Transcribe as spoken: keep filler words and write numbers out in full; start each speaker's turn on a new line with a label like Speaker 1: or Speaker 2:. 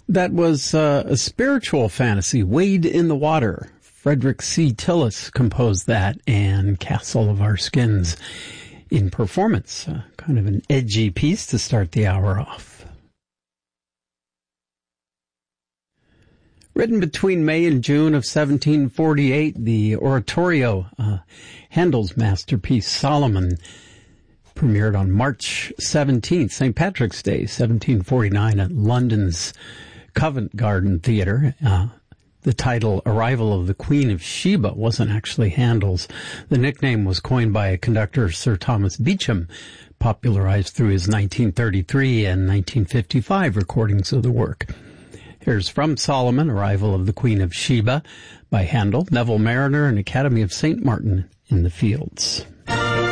Speaker 1: That was uh, a spiritual fantasy, Wade in the Water. Frederick C. Tillis composed that, and Castle of Our Skins in performance. Uh, kind of an edgy piece to start the hour off. Written between May and June of seventeen forty-eight, the oratorio, uh, Handel's masterpiece Solomon, premiered on March seventeenth, Saint Patrick's Day, seventeen forty-nine, at London's Covent Garden Theatre. Uh, the title, Arrival of the Queen of Sheba, wasn't actually Handel's. The nickname was coined by conductor Sir Thomas Beecham, popularized through his nineteen thirty-three and nineteen fifty-five recordings of the work. Here's from Solomon, Arrival of the Queen of Sheba, by Handel, Neville Mariner, and Academy of Saint Martin in the Fields.